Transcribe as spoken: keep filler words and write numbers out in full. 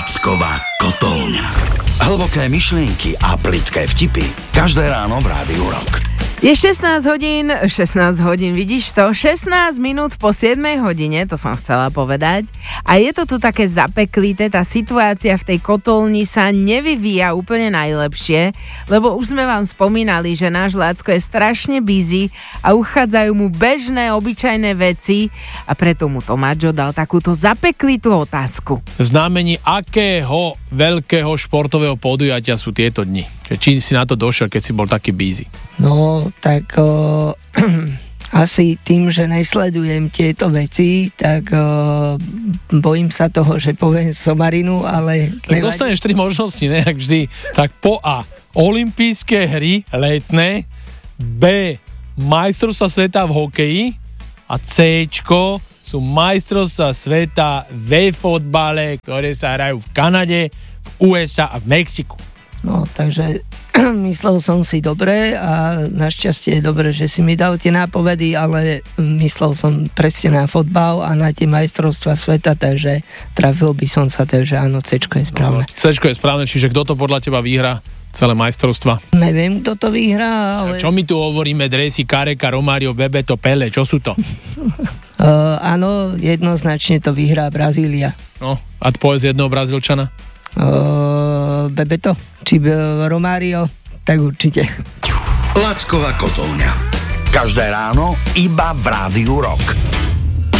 Lacková kotolňa. Hlboké myšlienky a plitké vtipy každé ráno v Rádiu Rock. Je šestnásť hodín, šestnásť hodín, vidíš to? šestnásť minút po siedmej hodine, to som chcela povedať. A je to tu také zapeklité, tá situácia v tej kotolni sa nevyvíja úplne najlepšie, lebo už sme vám spomínali, že náš Lacko je strašne busy a uchádzajú mu bežné, obyčajné veci a preto mu Tomáčo dal takúto zapeklitú otázku. V znamení akého veľkého športového podujatia sú tieto dni? Či si na to došiel, keď si bol taký busy? No, tak o, asi tým, že nesledujem tieto veci, tak o, bojím sa toho, že poviem somarinu, ale... Tak nevadí. Dostaneš tri možnosti, ne? Jak vždy. Tak po A. Olympijské hry letné, B. Majstrovstvá sveta v hokeji a Cčko sú majstrovstvá sveta ve fotbale, ktoré sa hrajú v Kanade, v ú es á a v Mexiku. No, takže myslel som si dobre a našťastie je dobre, že si mi dal tie nápovedy, ale myslel som presne na fotbal a na tie majstrovstvá sveta, takže trafil by som sa, takže áno, Cčko je správne. No, Cčko je správne, čiže kto to podľa teba vyhrá celé majstrovstva? Neviem, kto to vyhrá, ale... Čo my tu hovoríme? Dresy, Kareka, Romário, Bebeto, Pele, čo sú to? uh, áno, jednoznačne to vyhrá Brazília. No, a povedz jedného Brazílčana. Uh, Bebeto či Romário, tak určite. Lacková kotolňa. Každé ráno iba v Rádiu Rock.